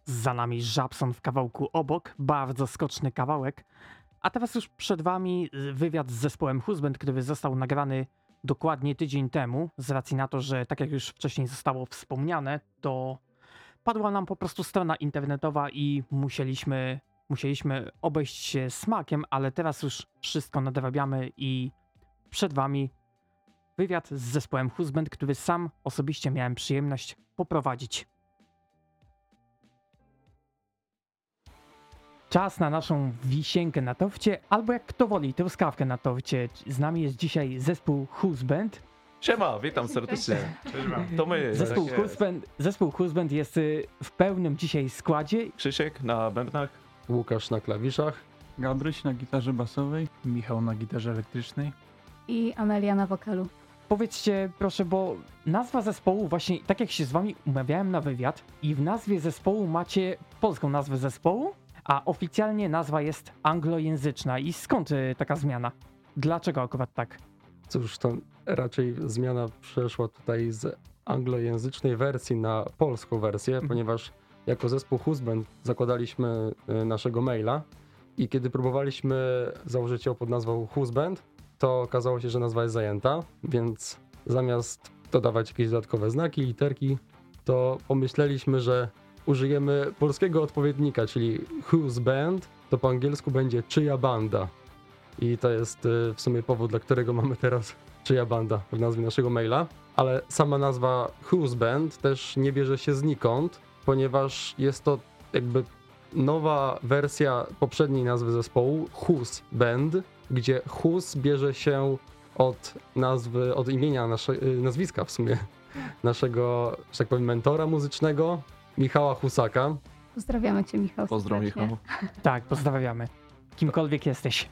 Za nami Żabson w kawałku obok, bardzo skoczny kawałek. A teraz już przed wami wywiad z zespołem Husband, który został nagrany dokładnie tydzień temu. Z racji na to, że tak jak już wcześniej zostało wspomniane, to padła nam po prostu strona internetowa i musieliśmy obejść się smakiem, ale teraz już wszystko nadrabiamy i przed wami wywiad z zespołem Husband, który sam osobiście miałem przyjemność poprowadzić. Czas na naszą wisienkę na torcie, albo jak kto woli, truskawkę na torcie. Z nami jest dzisiaj zespół Husband. Siema, witam serdecznie. To my. Zespół Husband jest w pełnym dzisiaj składzie. Krzysiek na bębnach. Łukasz na klawiszach. Gabryś na gitarze basowej. Michał na gitarze elektrycznej. I Amelia na wokalu. Powiedzcie proszę, bo nazwa zespołu, właśnie tak jak się z wami umawiałem na wywiad, i w nazwie zespołu macie polską nazwę zespołu, a oficjalnie nazwa jest anglojęzyczna. I skąd taka zmiana? Dlaczego akurat tak? Cóż, to raczej zmiana przeszła tutaj z anglojęzycznej wersji na polską wersję, ponieważ jako zespół Husband zakładaliśmy naszego maila i kiedy próbowaliśmy założyć ją pod nazwą Husband, to okazało się, że nazwa jest zajęta, więc zamiast dodawać jakieś dodatkowe znaki, literki, to pomyśleliśmy, że użyjemy polskiego odpowiednika, czyli Whose Band, to po angielsku będzie czyja banda. I to jest w sumie powód, dla którego mamy teraz czyja banda w nazwie naszego maila. Ale sama nazwa Whose Band też nie bierze się znikąd, ponieważ jest to jakby nowa wersja poprzedniej nazwy zespołu, Whose Band, gdzie Whose bierze się od nazwy, od imienia nazwiska w sumie naszego, że tak powiem, mentora muzycznego, Michała Husaka. Pozdrawiamy cię, Michał. Pozdro, serdecznie. Michał. Tak, pozdrawiamy. Kimkolwiek jesteś.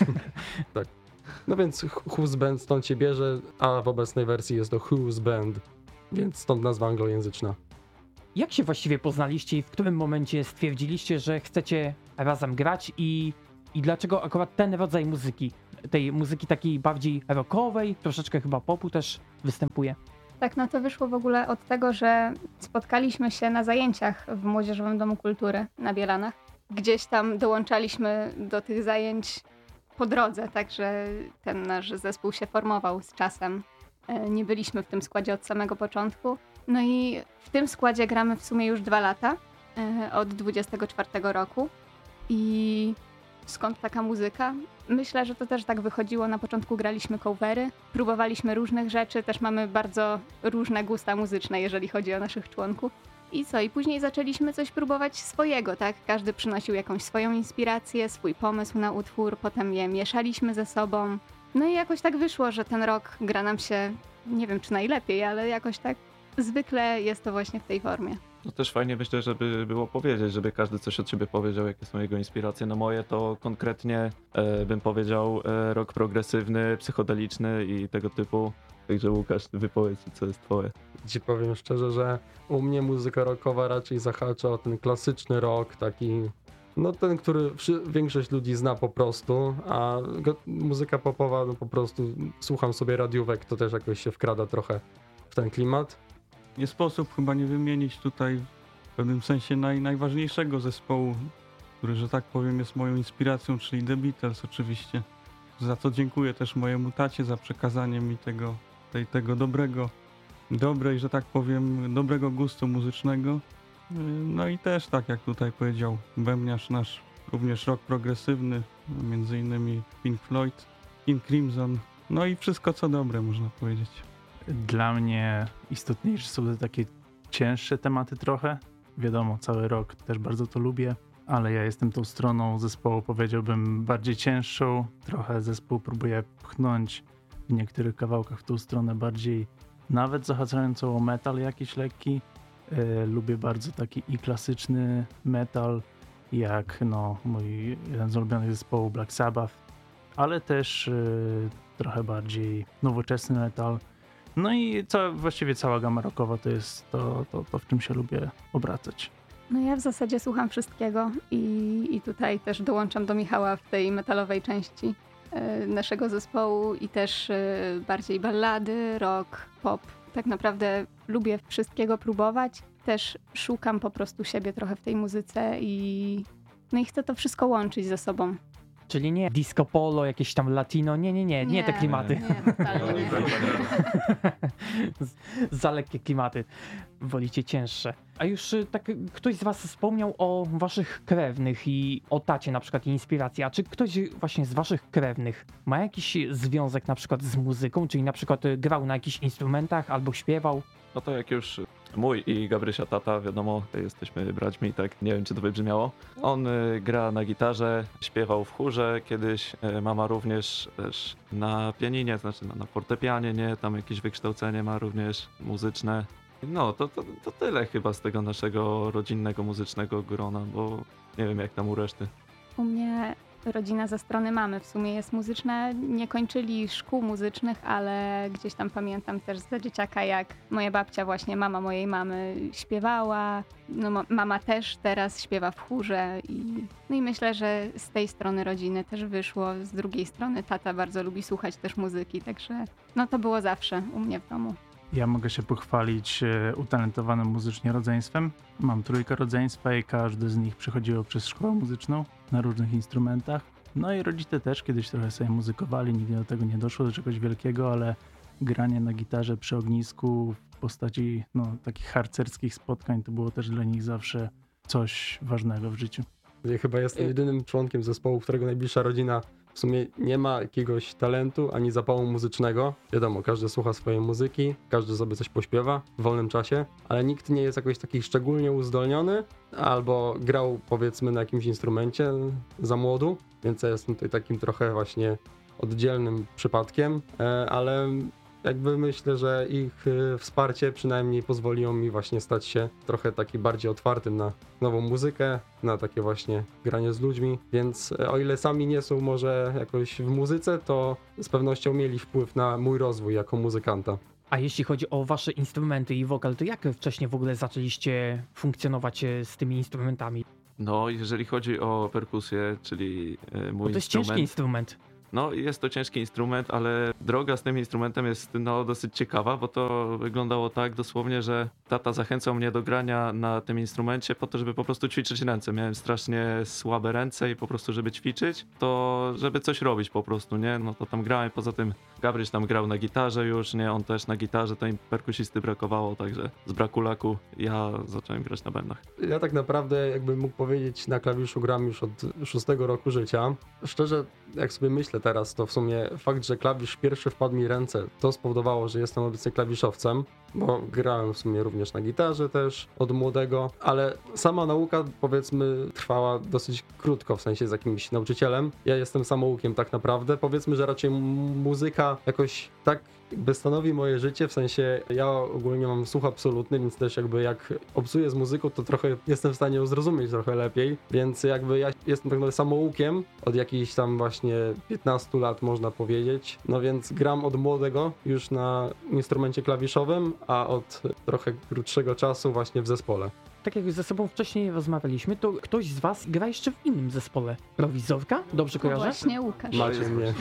Tak. No więc Whose Band stąd się bierze, a w obecnej wersji jest to Whose Band, więc stąd nazwa anglojęzyczna. Jak się właściwie poznaliście i w którym momencie stwierdziliście, że chcecie razem grać i dlaczego akurat ten rodzaj muzyki? Tej muzyki takiej bardziej rockowej, troszeczkę chyba popu też występuje. Tak, no to wyszło w ogóle od tego, że spotkaliśmy się na zajęciach w Młodzieżowym Domu Kultury na Bielanach. Gdzieś tam dołączaliśmy do tych zajęć po drodze, także ten nasz zespół się formował z czasem. Nie byliśmy w tym składzie od samego początku. No i w tym składzie gramy w sumie już 2 lata, od 24 roku. I skąd taka muzyka? Myślę, że to też tak wychodziło. Na początku graliśmy covery, próbowaliśmy różnych rzeczy, też mamy bardzo różne gusta muzyczne, jeżeli chodzi o naszych członków. I co? I później zaczęliśmy coś próbować swojego, tak? Każdy przynosił jakąś swoją inspirację, swój pomysł na utwór, potem je mieszaliśmy ze sobą. No i jakoś tak wyszło, że ten rok gra nam się, nie wiem czy najlepiej, ale jakoś tak zwykle jest to właśnie w tej formie. No też fajnie myślę, żeby było powiedzieć, żeby każdy coś od siebie powiedział, jakie są jego inspiracje. No moje to konkretnie bym powiedział rock progresywny, psychodeliczny i tego typu. Także Łukasz, wypowiedz, co jest twoje. Ci powiem szczerze, że u mnie muzyka rockowa raczej zahacza o ten klasyczny rock, taki, no ten, który większość ludzi zna po prostu, a muzyka popowa, no po prostu słucham sobie radiówek, to też jakoś się wkrada trochę w ten klimat. Nie sposób chyba nie wymienić tutaj w pewnym sensie najważniejszego zespołu, który, że tak powiem, jest moją inspiracją, czyli The Beatles oczywiście. Za co dziękuję też mojemu tacie za przekazanie mi tego dobrej, że tak powiem, dobrego gustu muzycznego. No i też, tak jak tutaj powiedział bębniarz nasz, również rock progresywny, między innymi Pink Floyd, King Crimson, no i wszystko co dobre, można powiedzieć. Dla mnie istotniejsze są te takie cięższe tematy trochę. Wiadomo, cały rok też bardzo to lubię, ale ja jestem tą stroną zespołu, powiedziałbym, bardziej cięższą. Trochę zespół próbuje pchnąć w niektórych kawałkach w tą stronę bardziej nawet zahaczającą o metal jakiś lekki. Lubię bardzo taki i klasyczny metal, jak mój jeden z ulubionych zespołów Black Sabbath, ale też trochę nowoczesny metal. No i właściwie cała gama rockowa to jest to, w czym się lubię obracać. No ja w zasadzie słucham wszystkiego i tutaj też dołączam do Michała w tej metalowej części naszego zespołu i też bardziej ballady, rock, pop. Tak naprawdę lubię wszystkiego próbować, też szukam po prostu siebie trochę w tej muzyce i chcę to wszystko łączyć ze sobą. Czyli nie disco polo, jakieś tam latino, nie te klimaty. Nie, totalnie nie. Za lekkie klimaty. Wolicie cięższe. A już tak ktoś z was wspomniał o waszych krewnych i o tacie na przykład i inspiracji. A czy ktoś właśnie z waszych krewnych ma jakiś związek na przykład z muzyką? Czyli na przykład grał na jakichś instrumentach albo śpiewał? No to jak już mój i Gabrysia tata, wiadomo, jesteśmy braćmi, tak, nie wiem czy to wybrzmiało. On gra na gitarze, śpiewał w chórze kiedyś, mama również też na pianinie, znaczy na fortepianie, nie, tam jakieś wykształcenie ma również muzyczne. No to tyle chyba z tego naszego rodzinnego muzycznego grona, bo nie wiem jak tam u reszty. U mnie rodzina ze strony mamy w sumie jest muzyczna. Nie kończyli szkół muzycznych, ale gdzieś tam pamiętam też za dzieciaka, jak moja babcia, właśnie mama mojej mamy, śpiewała. No, mama też teraz śpiewa w chórze no i myślę, że z tej strony rodziny też wyszło. Z drugiej strony tata bardzo lubi słuchać też muzyki, także no to było zawsze u mnie w domu. Ja mogę się pochwalić utalentowanym muzycznie rodzeństwem. Mam 3 rodzeństwa i każdy z nich przechodziło przez szkołę muzyczną na różnych instrumentach. No i rodzice też kiedyś trochę sobie muzykowali, nigdy do tego nie doszło, do czegoś wielkiego, ale granie na gitarze przy ognisku w postaci takich harcerskich spotkań to było też dla nich zawsze coś ważnego w życiu. Ja chyba jestem jedynym członkiem zespołu, którego najbliższa rodzina w sumie nie ma jakiegoś talentu ani zapału muzycznego. Wiadomo, każdy słucha swojej muzyki, każdy sobie coś pośpiewa w wolnym czasie, ale nikt nie jest jakoś taki szczególnie uzdolniony albo grał powiedzmy na jakimś instrumencie za młodu, więc ja jestem tutaj takim trochę właśnie oddzielnym przypadkiem, ale jakby myślę, że ich wsparcie przynajmniej pozwoliło mi właśnie stać się trochę taki bardziej otwartym na nową muzykę, na takie właśnie granie z ludźmi, więc o ile sami nie są może jakoś w muzyce, to z pewnością mieli wpływ na mój rozwój jako muzykanta. A jeśli chodzi o wasze instrumenty i wokal, to jak wcześniej w ogóle zaczęliście funkcjonować z tymi instrumentami? No jeżeli chodzi o perkusję, czyli mój Bo to jest ciężki instrument. No jest to ciężki instrument, ale droga z tym instrumentem jest dosyć ciekawa, bo to wyglądało tak dosłownie, że tata zachęcał mnie do grania na tym instrumencie po to, żeby po prostu ćwiczyć ręce. Miałem strasznie słabe ręce i po prostu żeby ćwiczyć, to żeby coś robić po prostu, nie? No to tam grałem, poza tym Gabryś tam grał na gitarze już, nie? On też na gitarze, to im perkusisty brakowało, także z braku laku ja zacząłem grać na bębnach. Ja tak naprawdę, jakbym mógł powiedzieć, na klawiszu gram już od 6 roku życia. Szczerze, jak sobie myślę teraz, to w sumie fakt, że klawisz pierwszy wpadł mi w ręce, to spowodowało, że jestem obecnie klawiszowcem, bo grałem w sumie również na gitarze też od młodego, ale sama nauka powiedzmy trwała dosyć krótko, w sensie z jakimś nauczycielem. Ja jestem samoukiem tak naprawdę, powiedzmy, że raczej muzyka jakoś tak jakby stanowi moje życie, w sensie ja ogólnie mam słuch absolutny, więc też jakby jak obcuję z muzyką, to trochę jestem w stanie ją zrozumieć trochę lepiej, więc jakby ja jestem tak naprawdę samoukiem od jakichś tam właśnie 15 lat można powiedzieć, no więc gram od młodego już na instrumencie klawiszowym, a od trochę krótszego czasu właśnie w zespole. Tak jak ze sobą wcześniej rozmawialiśmy, to ktoś z was gra jeszcze w innym zespole. Prowizorka? Dobrze No kojarzę? właśnie Łukasz. Macie mnie.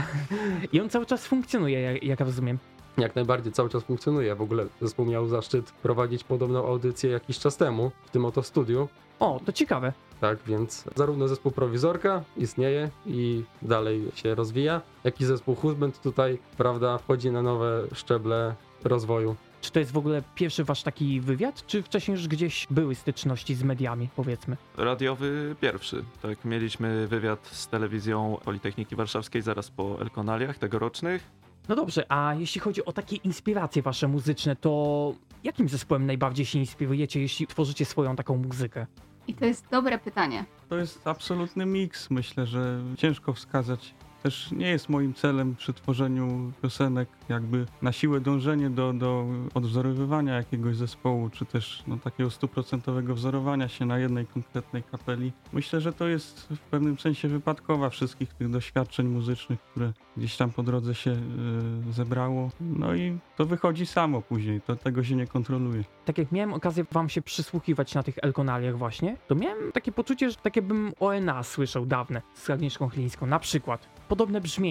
I on cały czas funkcjonuje, jak rozumiem. Jak najbardziej cały czas funkcjonuje. W ogóle zespół miał zaszczyt prowadzić podobną audycję jakiś czas temu, w tym oto studiu. O, to ciekawe. Tak, więc zarówno zespół Prowizorka istnieje i dalej się rozwija, jak i zespół Husband tutaj, prawda, wchodzi na nowe szczeble rozwoju. Czy to jest w ogóle pierwszy wasz taki wywiad, czy wcześniej już gdzieś były styczności z mediami, powiedzmy? Radiowy pierwszy, tak, mieliśmy wywiad z telewizją Politechniki Warszawskiej zaraz po Elkonaliach tegorocznych. No dobrze, a jeśli chodzi o takie inspiracje wasze muzyczne, to jakim zespołem najbardziej się inspirujecie, jeśli tworzycie swoją taką muzykę? I to jest dobre pytanie. To jest absolutny miks, myślę, że ciężko wskazać. Też nie jest moim celem przy tworzeniu piosenek jakby na siłę dążenie do odwzorowywania jakiegoś zespołu, czy też takiego 100% wzorowania się na jednej konkretnej kapeli. Myślę, że to jest w pewnym sensie wypadkowa wszystkich tych doświadczeń muzycznych, które gdzieś tam po drodze się zebrało. No i to wychodzi samo później, tego się nie kontroluje. Tak jak miałem okazję wam się przysłuchiwać na tych Elkonaliach właśnie, to miałem takie poczucie, że takie bym ONA słyszał dawne z Agnieszką Chylińską, na przykład. Podobne brzmienie.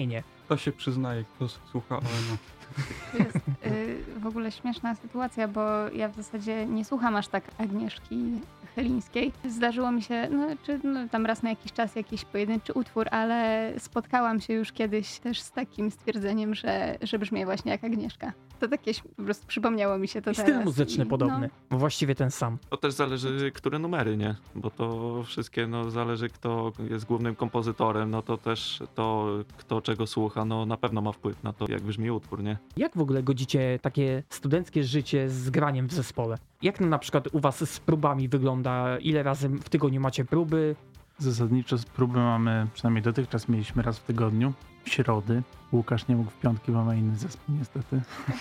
To się przyznaje, kto słucha ONO. To jest w ogóle śmieszna sytuacja, bo ja w zasadzie nie słucham aż tak Agnieszki Chylińskiej. Zdarzyło mi się, tam raz na jakiś czas jakiś pojedynczy utwór, ale spotkałam się już kiedyś też z takim stwierdzeniem, że brzmi właśnie jak Agnieszka. To takie po prostu przypomniało mi się to I teraz. styl muzyczny podobny. Właściwie ten sam. To też zależy, które numery, nie? Bo to wszystkie, zależy kto jest głównym kompozytorem, no to też to, kto czego słucha, no na pewno ma wpływ na to, jak brzmi utwór, nie? Jak w ogóle godzicie takie studenckie życie z graniem w zespole? Jak na przykład u was z próbami wygląda? Ile razy w tygodniu macie próby? Zasadniczo próby mamy, przynajmniej dotychczas mieliśmy raz w tygodniu, w środy. Łukasz nie mógł w piątki, bo ma inny zespół niestety.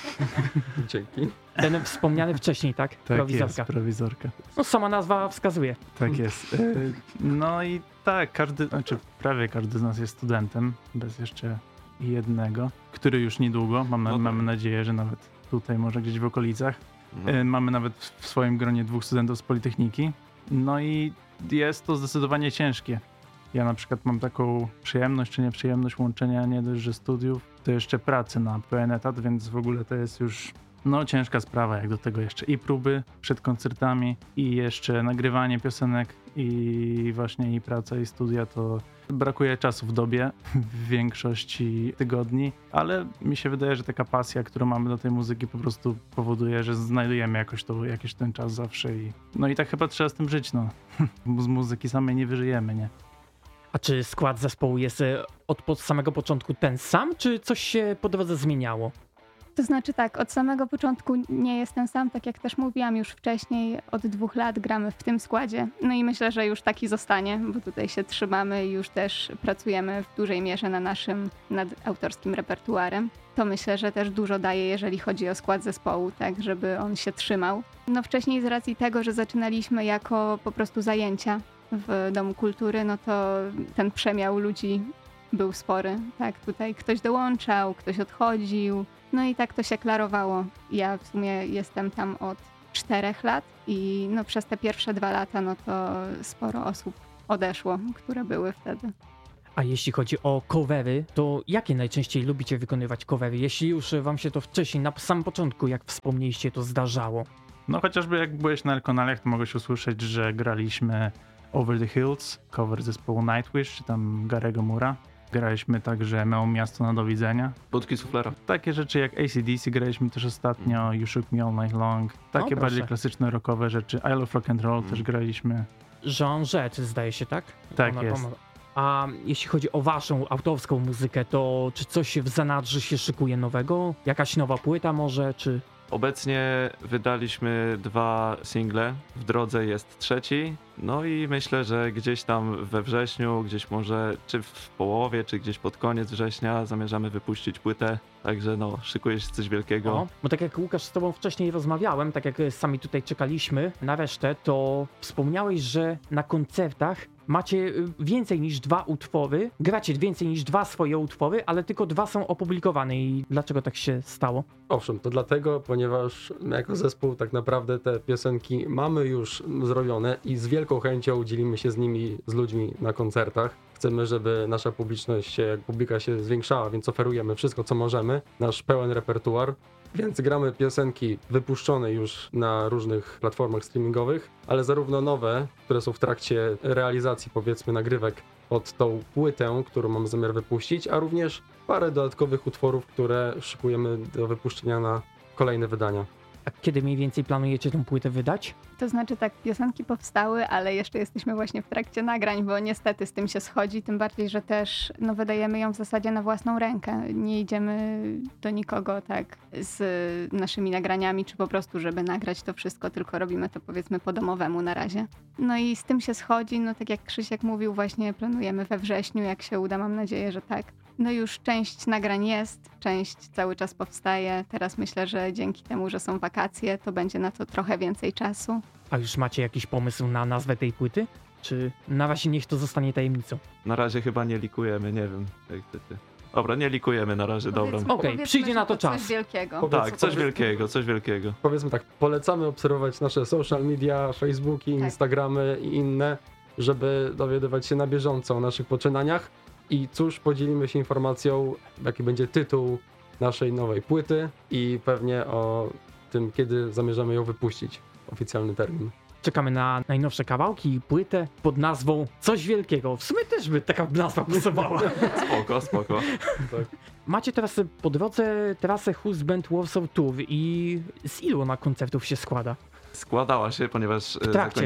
Dzięki. Ten wspomniany wcześniej, tak? Tak Prowizorka. jest, prowizorka. No sama nazwa wskazuje. Tak jest. No i tak, prawie każdy z nas jest studentem, bez jeszcze jednego, który już niedługo, mamy nadzieję, że nawet tutaj, może gdzieś w okolicach. No. Mamy nawet w swoim gronie 2 studentów z Politechniki. No i jest to zdecydowanie ciężkie. Ja na przykład mam taką przyjemność czy nieprzyjemność łączenia nie dość, że studiów, to jeszcze pracy na pełen etat, więc w ogóle to jest już ciężka sprawa, jak do tego jeszcze i próby przed koncertami, i jeszcze nagrywanie piosenek, i właśnie i praca, i studia, to brakuje czasu w dobie w większości tygodni, ale mi się wydaje, że taka pasja, którą mamy do tej muzyki, po prostu powoduje, że znajdujemy jakiś ten czas zawsze i tak chyba trzeba z tym żyć, z muzyki samej nie wyżyjemy, nie? A czy skład zespołu jest od samego początku ten sam, czy coś się po drodze zmieniało? To znaczy tak, od samego początku nie jestem sam, tak jak też mówiłam już wcześniej, od 2 lat gramy w tym składzie. No i myślę, że już taki zostanie, bo tutaj się trzymamy i już też pracujemy w dużej mierze nad autorskim repertuarem. To myślę, że też dużo daje, jeżeli chodzi o skład zespołu, tak, żeby on się trzymał. No wcześniej z racji tego, że zaczynaliśmy jako po prostu zajęcia w Domu Kultury, no to ten przemiał ludzi był spory, tak, tutaj ktoś dołączał, ktoś odchodził, no i tak to się klarowało. Ja w sumie jestem tam od 4 lat i przez te pierwsze 2 lata, to sporo osób odeszło, które były wtedy. A jeśli chodzi o covery, to jakie najczęściej lubicie wykonywać covery? Jeśli już wam się to wcześniej, na samym początku, jak wspomnieliście, to zdarzało. No chociażby jak byłeś na Elkonaliach, to mogłeś usłyszeć, że graliśmy Over the Hills, cover zespołu Nightwish, czy tam Garego Mura. Graliśmy także Małe Miasto na do widzenia. Budki suflera. Takie rzeczy jak AC/DC graliśmy też ostatnio, You Shook Me All Night Long. Takie proszę. bardziej klasyczne rockowe rzeczy. I Love Rock and Roll też graliśmy. Jean Jett, zdaje się, tak? Tak jest. A jeśli chodzi o waszą autorską muzykę, to czy coś w zanadrzu się szykuje nowego? Jakaś nowa płyta może, czy... Obecnie wydaliśmy 2 single, w drodze jest 3, no i myślę, że gdzieś tam we wrześniu, gdzieś może czy w połowie, czy gdzieś pod koniec września zamierzamy wypuścić płytę, także szykuje się coś wielkiego. O, bo tak jak Łukasz z tobą wcześniej rozmawiałem, tak jak sami tutaj czekaliśmy na resztę, to wspomniałeś, że na koncertach macie więcej niż 2 utwory, gracie więcej niż 2 swoje utwory, ale tylko 2 są opublikowane. I dlaczego tak się stało? Owszem, to dlatego, ponieważ my jako zespół tak naprawdę te piosenki mamy już zrobione i z wielką chęcią dzielimy się z ludźmi na koncertach. Chcemy, żeby nasza publika się zwiększała, więc oferujemy wszystko, co możemy, nasz pełen repertuar. Więc gramy piosenki wypuszczone już na różnych platformach streamingowych, ale zarówno nowe, które są w trakcie realizacji, powiedzmy, nagrywek pod tą płytę, którą mamy zamiar wypuścić, a również parę dodatkowych utworów, które szykujemy do wypuszczenia na kolejne wydania. A kiedy mniej więcej planujecie tą płytę wydać? To znaczy tak, piosenki powstały, ale jeszcze jesteśmy właśnie w trakcie nagrań, bo niestety z tym się schodzi, tym bardziej, że też wydajemy ją w zasadzie na własną rękę. Nie idziemy do nikogo tak z naszymi nagraniami, czy po prostu, żeby nagrać to wszystko, tylko robimy to powiedzmy po domowemu na razie. No i z tym się schodzi, tak jak Krzysiek mówił, właśnie planujemy we wrześniu, jak się uda, mam nadzieję, że tak. No już część nagrań jest, część cały czas powstaje. Teraz myślę, że dzięki temu, że są wakacje, to będzie na to trochę więcej czasu. A już macie jakiś pomysł na nazwę tej płyty? Czy na razie niech to zostanie tajemnicą? Na razie chyba nie likujemy, nie wiem. Dobra, nie likujemy na razie, dobra. Powiedzmy, Okej, przyjdzie że na to czas. Coś wielkiego. Tak, coś wielkiego. Powiedzmy tak, polecamy obserwować nasze social media, Facebooki, Tak. Instagramy i inne, żeby dowiadywać się na bieżąco o naszych poczynaniach. I cóż, podzielimy się informacją, jaki będzie tytuł naszej nowej płyty i pewnie o tym, kiedy zamierzamy ją wypuścić. Oficjalny termin. Czekamy na najnowsze kawałki i płytę pod nazwą Coś Wielkiego. W sumie też by taka nazwa pasowała. Spoko. Tak. Macie teraz po drodze trasę Husband Warsaw Tour i z ilu ona koncertów się składa? Składała się, ponieważ trakcie.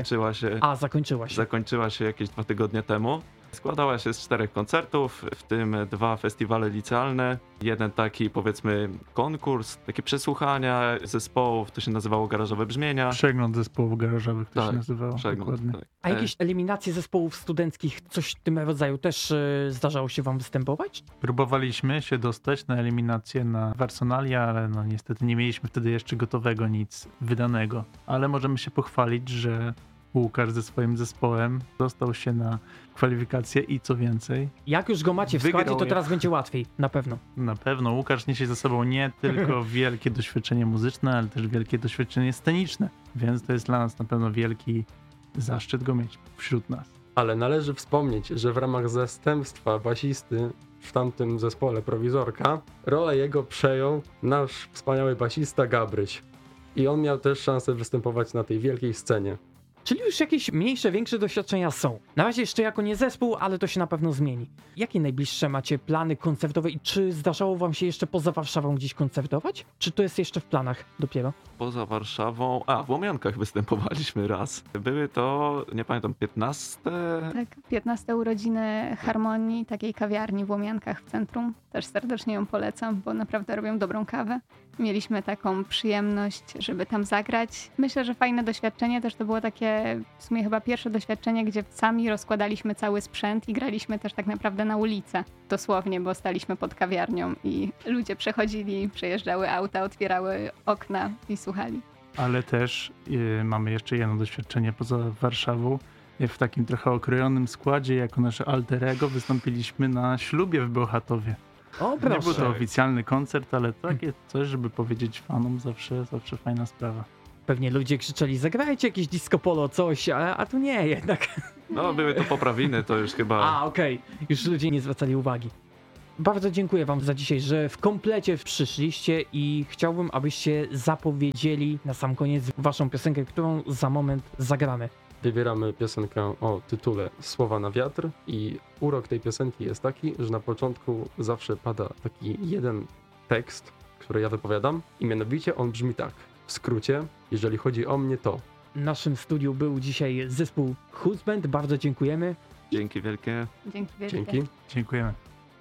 zakończyła się jakieś 2 tygodnie temu. Składała się z 4 koncertów, w tym 2 festiwale licealne, jeden taki powiedzmy konkurs, takie przesłuchania zespołów, to się nazywało Garażowe Brzmienia. Przegląd zespołów garażowych to się Tak, nazywało. Dokładnie. Tak. A jakieś eliminacje zespołów studenckich, coś w tym rodzaju też zdarzało się wam występować? Próbowaliśmy się dostać na eliminację na Warsonalia, ale no niestety nie mieliśmy wtedy jeszcze gotowego nic wydanego. Ale możemy się pochwalić, że Łukasz ze swoim zespołem dostał się na kwalifikacje i co więcej, Jak już go macie w Wygrał składzie, to je. teraz będzie łatwiej, na pewno. na pewno Łukasz niesie ze sobą nie tylko wielkie doświadczenie muzyczne, ale też wielkie doświadczenie sceniczne, więc to jest dla nas na pewno wielki zaszczyt go mieć wśród nas. Ale należy wspomnieć, że w ramach zastępstwa basisty w tamtym zespole Prowizorka rolę jego przejął nasz wspaniały basista Gabryś. I on miał też szansę występować na tej wielkiej scenie. Czyli już jakieś mniejsze, większe doświadczenia są. Na razie jeszcze jako nie zespół, ale to się na pewno zmieni. Jakie najbliższe macie plany koncertowe i czy zdarzało wam się jeszcze poza Warszawą gdzieś koncertować? Czy to jest jeszcze w planach dopiero? Poza Warszawą, w Łomiankach występowaliśmy raz. Były to, nie pamiętam, 15? Tak, 15 urodziny Harmonii, takiej kawiarni w Łomiankach w centrum. Też serdecznie ją polecam, bo naprawdę robią dobrą kawę. Mieliśmy taką przyjemność, żeby tam zagrać. Myślę, że fajne doświadczenie też to było takie w sumie chyba pierwsze doświadczenie, gdzie sami rozkładaliśmy cały sprzęt i graliśmy też tak naprawdę na ulicę. Dosłownie, bo staliśmy pod kawiarnią i ludzie przechodzili, przejeżdżały auta, otwierały okna i słuchali. Ale też mamy jeszcze jedno doświadczenie poza Warszawą. W takim trochę okrojonym składzie, jako nasze alter ego, wystąpiliśmy na ślubie w Bełchatowie. O, Nie był to proszę. oficjalny koncert, ale takie coś, żeby powiedzieć fanom, zawsze fajna sprawa. Pewnie ludzie krzyczeli, zagrajcie jakieś disco polo, coś, a tu nie jednak. No, były to poprawiny, to już chyba... A, okej. Już ludzie nie zwracali uwagi. Bardzo dziękuję wam za dzisiaj, że w komplecie przyszliście i chciałbym, abyście zapowiedzieli na sam koniec waszą piosenkę, którą za moment zagramy. Wybieramy piosenkę o tytule Słowa na wiatr i urok tej piosenki jest taki, że na początku zawsze pada taki jeden tekst, który ja wypowiadam i mianowicie on brzmi tak. W skrócie, jeżeli chodzi o mnie, to W naszym studiu był dzisiaj zespół Husband, bardzo dziękujemy. Dzięki wielkie. Dzięki wielkie. dzięki. Dziękujemy.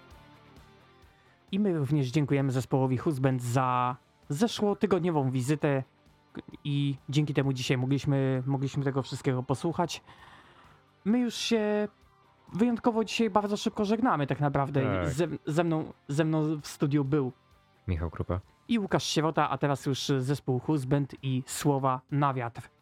I my również dziękujemy zespołowi Husband za zeszłotygodniową wizytę i dzięki temu dzisiaj mogliśmy tego wszystkiego posłuchać. My już się wyjątkowo dzisiaj bardzo szybko żegnamy tak naprawdę. Tak. Ze mną w studiu był Michał Krupa. i Łukasz Sierota, a teraz już zespół Husband i Słowa na wiatr.